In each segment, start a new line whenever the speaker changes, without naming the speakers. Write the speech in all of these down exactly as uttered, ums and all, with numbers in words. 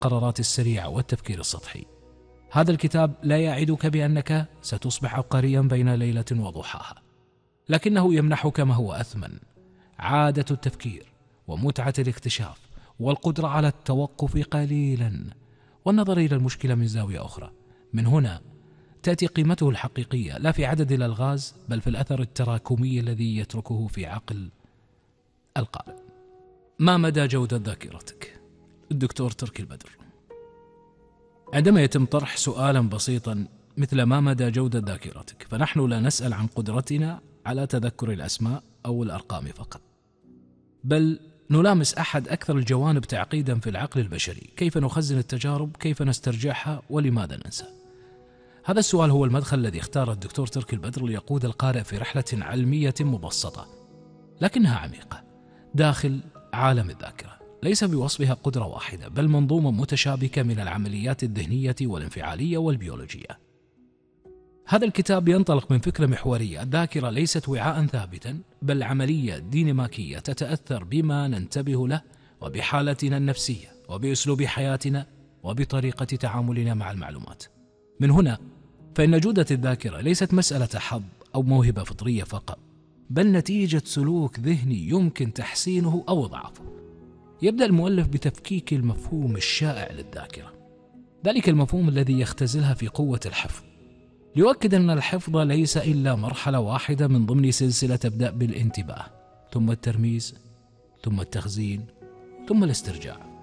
القرارات السريعة والتفكير السطحي. هذا الكتاب لا يعدك بأنك ستصبح عبقريا بين ليلة وضحاها، لكنه يمنحك ما هو أثمن: عادة التفكير ومتعة الاكتشاف والقدرة على التوقف قليلا والنظر إلى المشكلة من زاوية أخرى. من هنا تأتي قيمته الحقيقية، لا في عدد الألغاز بل في الأثر التراكمي الذي يتركه في عقل القارئ. ما مدى جودة ذاكرتك؟ الدكتور تركي البدر. عندما يتم طرح سؤالا بسيطا مثل ما مدى جودة ذاكرتك، فنحن لا نسأل عن قدرتنا على تذكر الأسماء أو الأرقام فقط، بل نلامس أحد أكثر الجوانب تعقيدا في العقل البشري: كيف نخزن التجارب، كيف نسترجعها، ولماذا ننسى؟ هذا السؤال هو المدخل الذي اختاره الدكتور تركي البدر ليقود القارئ في رحلة علمية مبسطة لكنها عميقة داخل عالم الذاكرة، ليس بوصفها قدرة واحدة بل منظومة متشابكة من العمليات الذهنية والانفعالية والبيولوجية. هذا الكتاب ينطلق من فكرة محورية: الذاكرة ليست وعاء ثابتا بل عملية ديناميكية تتأثر بما ننتبه له وبحالتنا النفسية وبأسلوب حياتنا وبطريقة تعاملنا مع المعلومات. من هنا فإن جودة الذاكرة ليست مسألة حظ أو موهبة فطرية فقط، بل نتيجة سلوك ذهني يمكن تحسينه أو إضعافه. يبدأ المؤلف بتفكيك المفهوم الشائع للذاكرة، ذلك المفهوم الذي يختزلها في قوة الحفظ، ليؤكد أن الحفظ ليس إلا مرحلة واحدة من ضمن سلسلة تبدأ بالانتباه ثم الترميز ثم التخزين ثم الاسترجاع.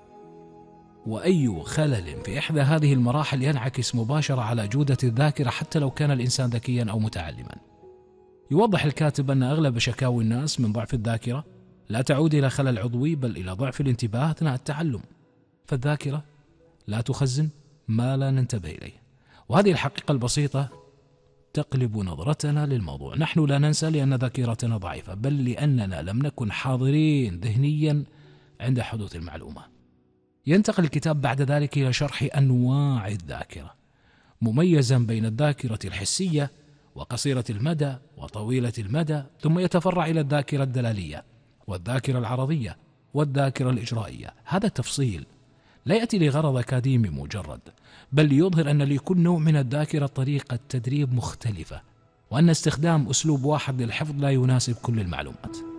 وأي خلل في إحدى هذه المراحل ينعكس مباشرة على جودة الذاكرة حتى لو كان الإنسان ذكيا أو متعلما. يوضح الكاتب أن أغلب شكاوى الناس من ضعف الذاكرة لا تعود إلى خلل عضوي بل إلى ضعف الانتباه أثناء التعلم، فالذاكرة لا تخزن ما لا ننتبه إليه. وهذه الحقيقة البسيطة تقلب نظرتنا للموضوع. نحن لا ننسى لأن ذاكرتنا ضعيفة بل لأننا لم نكن حاضرين ذهنيا عند حدوث المعلومة. ينتقل الكتاب بعد ذلك إلى شرح أنواع الذاكرة، مميزا بين الذاكرة الحسية وقصيرة المدى وطويلة المدى، ثم يتفرع إلى الذاكرة الدلالية والذاكرة العرضية والذاكرة الإجرائية. هذا التفصيل لا يأتي لغرض أكاديمي مجرد، بل ليظهر أن لكل نوع من الذاكرة طريقة تدريب مختلفة، وأن استخدام أسلوب واحد للحفظ لا يناسب كل المعلومات.